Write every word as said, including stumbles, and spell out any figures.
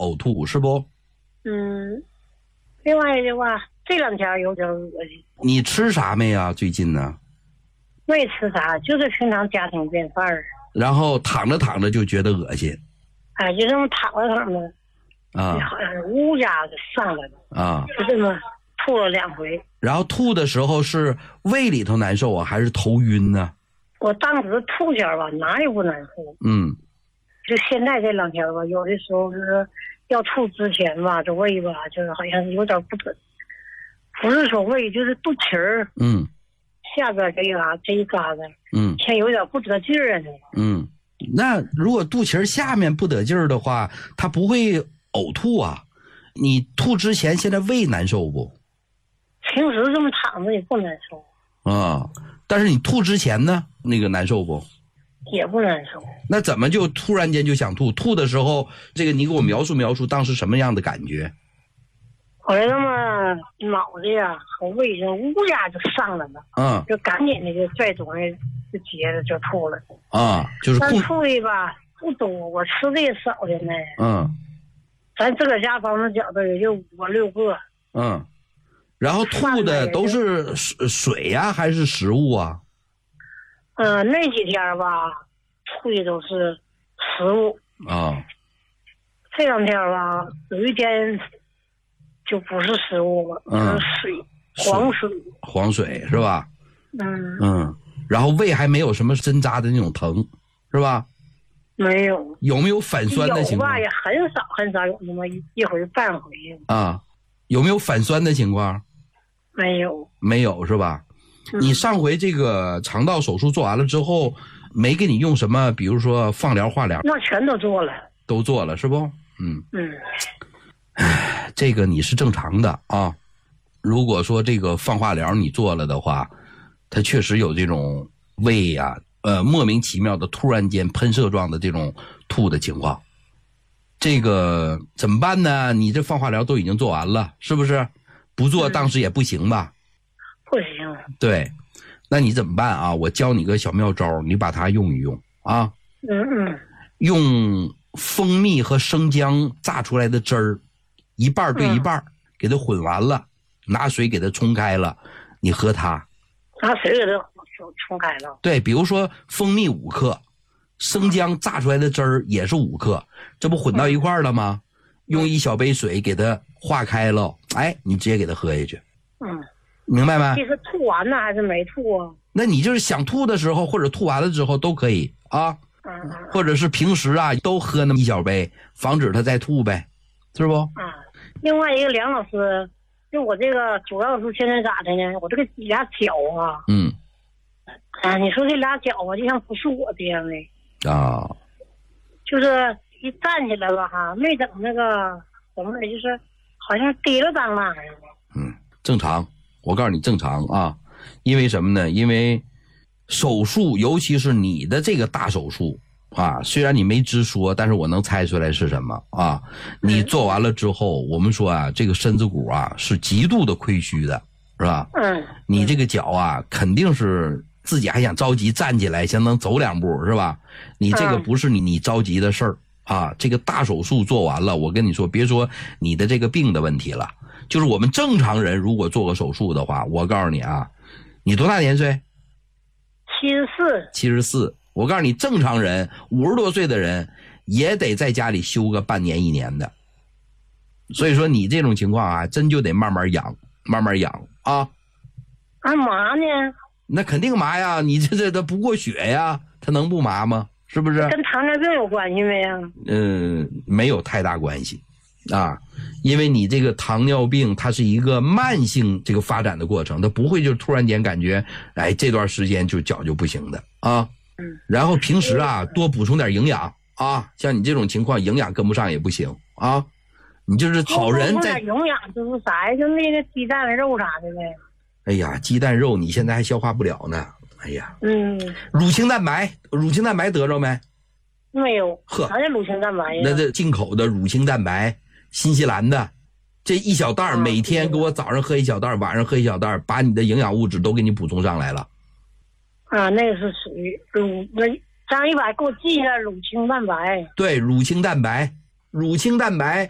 呕吐，是不？ 嗯，另外的话，这两天有点恶心。 你吃啥没啊？最近呢？ 没吃啥，就是平常家庭便饭儿。 然后躺着躺着就觉得恶心。 哎，就这么躺着躺着， 啊， 好像是乌家就上来了。 啊， 就这么吐了两回。 然后吐的时候是胃里头难受啊，还是头晕呢？ 我当时吐点吧，哪也不难受。 嗯， 就现在这两天吧，有的时候就是要吐之前吧，这胃吧，就是好像有点不准，不是说胃，就是肚脐儿， 嗯， 下边这一嘎这一嘎子， 嗯， 像有点不得劲儿啊。 嗯，那如果肚脐儿下面不得劲儿的话，它不会呕吐啊？你吐之前现在胃难受不？ 平时这么躺着也不难受啊，但是你吐之前呢，那个难受不？ 也不难受。 那怎么就突然间就想吐？吐的时候，这个你给我描述描述当时什么样的感觉？ 后来他妈脑子呀和胃就乌鸦就上来了， 嗯， 就赶紧的就拽东西就接着就吐了。 啊，就是但控吐的吧不多，我吃的也少现在。 嗯， 咱自个家房子饺子也就五六个。 嗯，然后吐的都是水水呀、啊、还是食物啊？ 嗯、呃，那几天吧，吐的都是食物啊。 这两天吧，有一天就不是食物了， 嗯， 就是水，黄水， 黄水是吧？ 嗯嗯，然后胃还没有什么针扎的那种疼，是吧？ 没有。 有没有反酸的情况？ 有吧，也很少很少有那么一一回半回。 啊，有没有反酸的情况？ 没有。 没有是吧？嗯、你上回这个肠道手术做完了之后，没给你用什么，比如说放疗、化疗？ 那全都做了。 都做了是不？嗯嗯。 唉，这个你是正常的啊。如果说这个放化疗你做了的话，它确实有这种胃呀、啊。呃，莫名其妙的突然间喷射状的这种吐的情况，这个怎么办呢？你这放化疗都已经做完了，是不是？不做当时也不行吧？ 嗯、不行。 对，那你怎么办啊？我教你个小妙招，你把它用一用啊。 嗯嗯。 用蜂蜜和生姜榨出来的汁儿，一半对一半、嗯，给它混完了，拿水给它冲开了，你喝它。 拿水给它冲开了。 对，比如说蜂蜜五克，生姜榨出来的汁儿也是五克，这不混到一块儿了吗？嗯、用一小杯水给它化开了，哎，你直接给它喝下去。 嗯， 明白吗？ 这是吐完了还是没吐啊？ 那你就是想吐的时候，或者吐完了之后都可以啊。 嗯。 或者是平时啊，都喝那么一小杯，防止它再吐呗，是不？ 嗯。另外一个梁老师，就我这个主要是现在咋的呢？我这个俩脚啊。 嗯。 啊，你说这俩脚啊，就像不是我这样的啊， 就是一站起来了哈，没等那个怎么的，就是好像提了当那似的。 嗯，正常，我告诉你正常啊，因为什么呢？因为手术，尤其是你的这个大手术啊，虽然你没直说，但是我能猜出来是什么啊。你做完了之后，我们说啊，这个身子骨啊是极度的亏虚的，是吧？ 嗯。 你这个脚啊，肯定是。自己还想着急站起来，想能走两步是吧？你这个不是你你着急的事儿、嗯、啊！这个大手术做完了，我跟你说，别说你的这个病的问题了，就是我们正常人如果做个手术的话，我告诉你啊，你多大年岁？ 七十四。 七十四。我告诉你，正常人五十多岁的人也得在家里休个半年一年的。所以说你这种情况啊，真就得慢慢养，慢慢养啊。 干嘛呢？ 那肯定麻呀，你这这它不过血呀，它能不麻吗？是不是？ 跟糖尿病有关系没啊？ 嗯，没有太大关系啊，因为你这个糖尿病它是一个慢性这个发展的过程，它不会就突然间感觉哎这段时间就脚就不行的啊。 嗯。 然后平时啊多补充点营养啊，像你这种情况营养跟不上也不行啊。你就是好人在营养就是啥呀？就那个鸡蛋肉啥的呗。 哎呀，鸡蛋肉你现在还消化不了呢。哎呀， 嗯， 乳清蛋白，乳清蛋白得着没？ 没有。 呵， 啥叫乳清蛋白呀？ 那这进口的乳清蛋白，新西兰的，这一小袋、啊、每天给我早上喝一小袋，晚上喝一小袋，把你的营养物质都给你补充上来了。 啊，那个是属于乳，那张一百给我记一下乳清蛋白。 对，乳清蛋白。乳清蛋白